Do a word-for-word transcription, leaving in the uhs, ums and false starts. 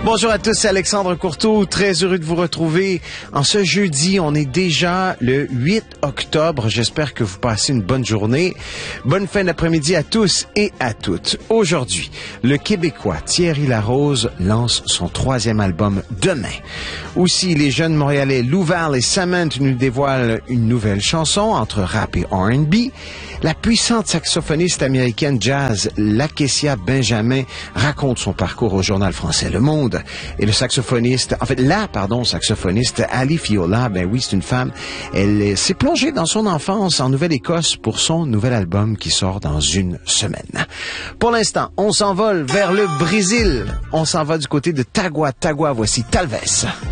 Bonjour à tous, c'est Alexandre Courteau, très heureux de vous retrouver. En ce jeudi, on est déjà le huit octobre. J'espère que vous passez une bonne journée. Bonne fin d'après-midi à tous et à toutes. Aujourd'hui, le Québécois Thierry Larose lance son troisième album demain. Aussi, les jeunes Montréalais Lou Val et Samantha nous dévoilent une nouvelle chanson entre rap et R and B. La puissante saxophoniste américaine jazz Lakecia Benjamin raconte son parcours au journal français Le Monde. Et le saxophoniste, en fait, la, pardon, saxophoniste Ali Fiola, ben oui, c'est une femme. Elle s'est plongée dans son enfance en Nouvelle-Écosse pour son nouvel album qui sort dans une semaine. Pour l'instant, on s'envole vers le Brésil. On s'en va du côté de Tagua Tagua. Voici Talvez.